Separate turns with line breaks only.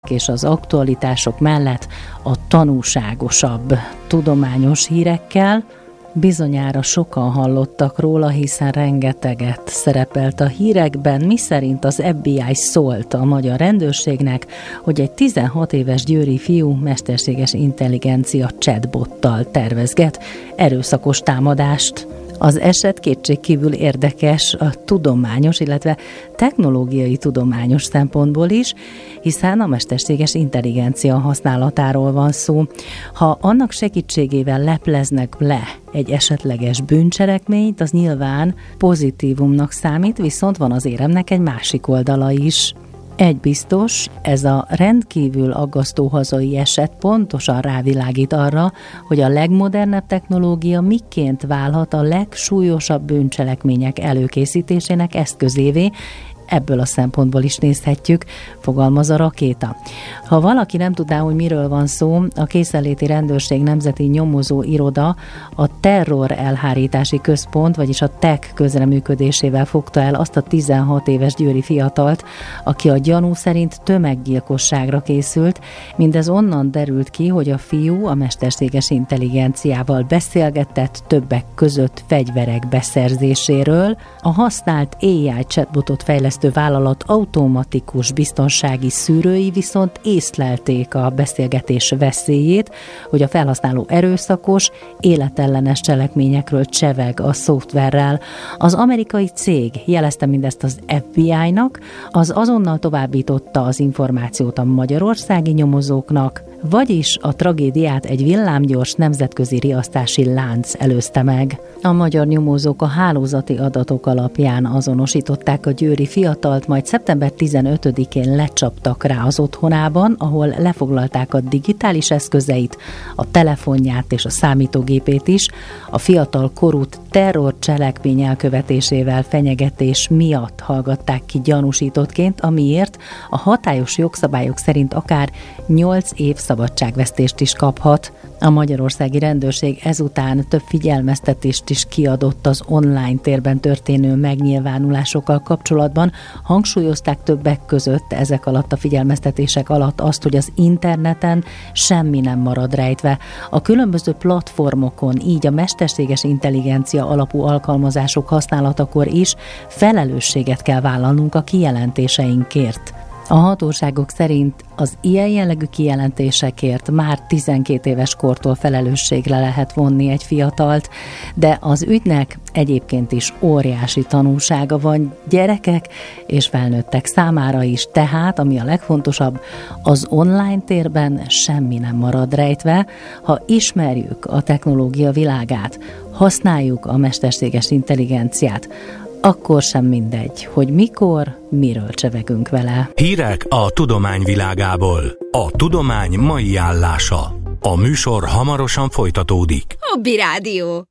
és az aktualitások mellett a tanúságosabb tudományos hírekkel. Bizonyára sokan hallottak róla, hiszen rengeteget szerepelt a hírekben, miszerint az FBI szólt a magyar rendőrségnek, hogy egy 16 éves győri fiú mesterséges intelligencia chatbottal tervezget erőszakos támadást. Az eset kétségkívül érdekes a tudományos, illetve technológiai tudományos szempontból is, hiszen a mesterséges intelligencia használatáról van szó. Ha annak segítségével lepleznek le egy esetleges bűncselekményt, az nyilván pozitívumnak számít, viszont van az éremnek egy másik oldala is. Egy biztos, ez a rendkívül aggasztó hazai eset pontosan rávilágít arra, hogy a legmodernebb technológia miként válhat a legsúlyosabb bűncselekmények előkészítésének eszközévé. Ebből a szempontból is nézhetjük, fogalmaz a Rakéta. Ha valaki nem tudná, hogy miről van szó, a Készenléti Rendőrség Nemzeti Nyomozó Iroda a Terror Elhárítási Központ, vagyis a TEK közreműködésével fogta el azt a 16 éves győri fiatalt, aki a gyanú szerint tömeggyilkosságra készült. Mindez onnan derült ki, hogy a fiú a mesterséges intelligenciával beszélgetett, többek között fegyverek beszerzéséről. A használt AI chatbotot fejlesztő vállalat automatikus biztonsági szűrői viszont észlelték a beszélgetés veszélyét, hogy a felhasználó erőszakos, életellenes cselekményekről cseveg a szoftverrel. Az amerikai cég jelezte mindezt az FBI-nak, az azonnal továbbította az információt a magyarországi nyomozóknak, vagyis a tragédiát egy villámgyors nemzetközi riasztási lánc előzte meg. A magyar nyomozók a hálózati adatok alapján azonosították a győri fiatalt, majd szeptember 15-én lecsaptak rá az otthonában, ahol lefoglalták a digitális eszközeit, a telefonját és a számítógépét is. A fiatal korút terrorcselekmény elkövetésével fenyegetés miatt hallgatták ki gyanúsítottként, amiért a hatályos jogszabályok szerint akár 8 év szabadságvesztést is kaphat. A magyarországi rendőrség ezután több figyelmeztetést is kiadott az online térben történő megnyilvánulásokkal kapcsolatban. Hangsúlyozták többek között ezek alatt a figyelmeztetések alatt azt, hogy az interneten semmi nem marad rejtve. A különböző platformokon, így a mesterséges intelligencia alapú alkalmazások használatakor is felelősséget kell vállalnunk a kijelentéseinkért. A hatóságok szerint az ilyen jellegű kijelentésekért már 12 éves kortól felelősségre lehet vonni egy fiatalt, de az ügynek egyébként is óriási tanulsága van gyerekek és felnőttek számára is, tehát, ami a legfontosabb, az online térben semmi nem marad rejtve. Ha ismerjük a technológia világát, használjuk a mesterséges intelligenciát, akkor sem mindegy, hogy mikor, miről csevegünk vele.
Hírek a tudomány világából. A tudomány mai állása. A műsor hamarosan folytatódik.
Hobby Rádió.